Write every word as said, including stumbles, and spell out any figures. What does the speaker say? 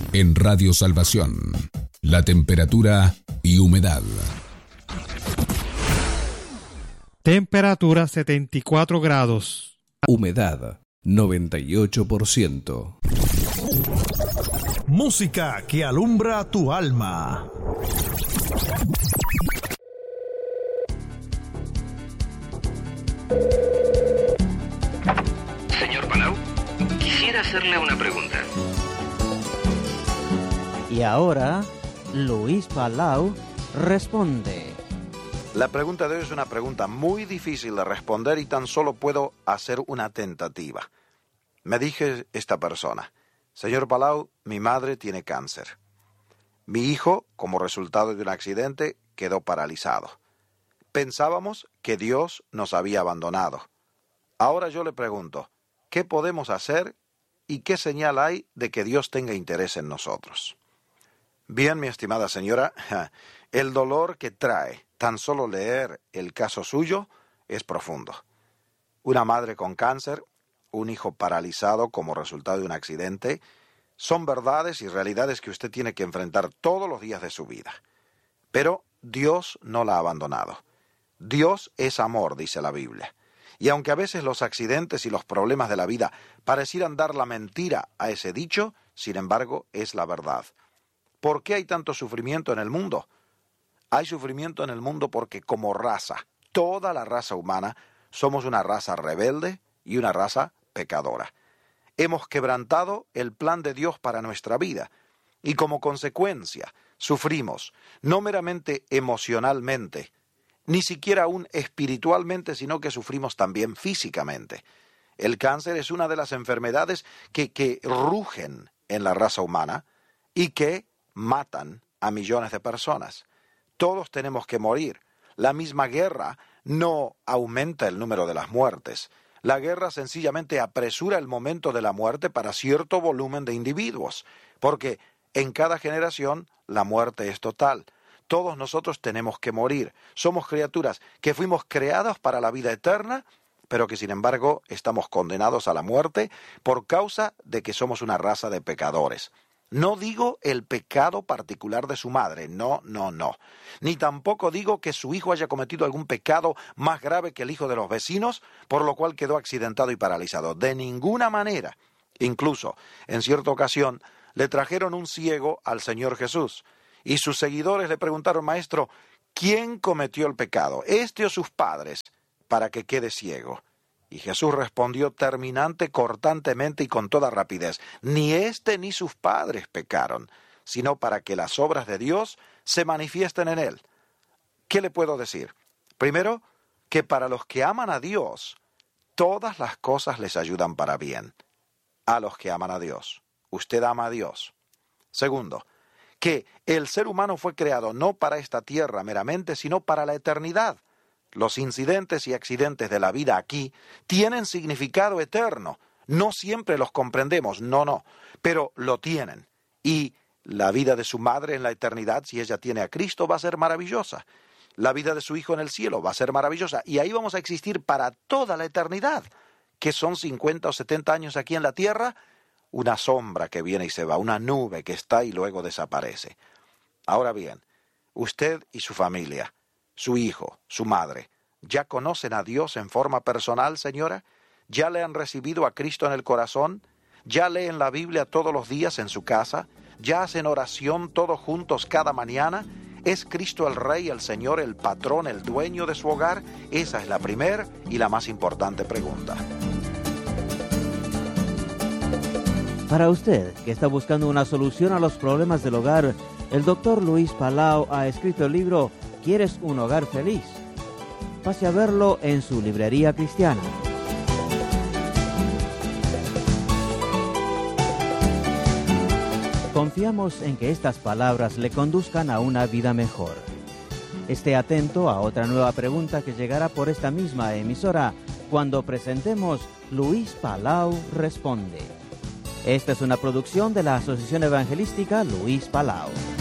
En Radio Salvación, la temperatura y humedad. Temperatura setenta y cuatro grados. Humedad noventa y ocho por ciento. Música que alumbra tu alma. Señor Palau, quisiera hacerle una pregunta. Y ahora, Luis Palau responde. La pregunta de hoy es una pregunta muy difícil de responder y tan solo puedo hacer una tentativa. Me dije esta persona: señor Palau, mi madre tiene cáncer. Mi hijo, como resultado de un accidente, quedó paralizado. Pensábamos que Dios nos había abandonado. Ahora yo le pregunto, ¿qué podemos hacer y qué señal hay de que Dios tenga interés en nosotros? Bien, mi estimada señora, el dolor que trae tan solo leer el caso suyo es profundo. Una madre con cáncer, un hijo paralizado como resultado de un accidente, son verdades y realidades que usted tiene que enfrentar todos los días de su vida. Pero Dios no la ha abandonado. Dios es amor, dice la Biblia. Y aunque a veces los accidentes y los problemas de la vida parecieran dar la mentira a ese dicho, sin embargo, es la verdad. ¿Por qué hay tanto sufrimiento en el mundo? Hay sufrimiento en el mundo porque como raza, toda la raza humana, somos una raza rebelde y una raza pecadora. Hemos quebrantado el plan de Dios para nuestra vida y como consecuencia sufrimos, no meramente emocionalmente, ni siquiera aún espiritualmente, sino que sufrimos también físicamente. El cáncer es una de las enfermedades que, que rugen en la raza humana y que matan a millones de personas. Todos tenemos que morir. La misma guerra no aumenta el número de las muertes. La guerra sencillamente apresura el momento de la muerte para cierto volumen de individuos, porque en cada generación la muerte es total. Todos nosotros tenemos que morir. Somos criaturas que fuimos creadas para la vida eterna, pero que sin embargo estamos condenados a la muerte por causa de que somos una raza de pecadores. No digo el pecado particular de su madre, no, no, no. Ni tampoco digo que su hijo haya cometido algún pecado más grave que el hijo de los vecinos, por lo cual quedó accidentado y paralizado. De ninguna manera. Incluso, en cierta ocasión, le trajeron un ciego al Señor Jesús, y sus seguidores le preguntaron: maestro, ¿quién cometió el pecado, este o sus padres, para que quede ciego? Y Jesús respondió terminante, cortantemente y con toda rapidez: ni éste ni sus padres pecaron, sino para que las obras de Dios se manifiesten en él. ¿Qué le puedo decir? Primero, que para los que aman a Dios, todas las cosas les ayudan para bien. A los que aman a Dios. Usted ama a Dios. Segundo, que el ser humano fue creado no para esta tierra meramente, sino para la eternidad. Los incidentes y accidentes de la vida aquí tienen significado eterno. No siempre los comprendemos, no, no, pero lo tienen. Y la vida de su madre en la eternidad, si ella tiene a Cristo, va a ser maravillosa. La vida de su hijo en el cielo va a ser maravillosa. Y ahí vamos a existir para toda la eternidad. ¿Qué son cincuenta o setenta años aquí en la tierra? Una sombra que viene y se va, una nube que está y luego desaparece. Ahora bien, usted y su familia, su hijo, su madre, ¿ya conocen a Dios en forma personal, señora? ¿Ya le han recibido a Cristo en el corazón? ¿Ya leen la Biblia todos los días en su casa? ¿Ya hacen oración todos juntos cada mañana? ¿Es Cristo el Rey, el Señor, el patrón, el dueño de su hogar? Esa es la primera y la más importante pregunta. Para usted, que está buscando una solución a los problemas del hogar, el doctor Luis Palau ha escrito el libro ¿Quieres un hogar feliz? Pase a verlo en su librería cristiana. Confiamos en que estas palabras le conduzcan a una vida mejor. Esté atento a otra nueva pregunta que llegará por esta misma emisora cuando presentemos Luis Palau Responde. Esta es una producción de la Asociación Evangelística Luis Palau.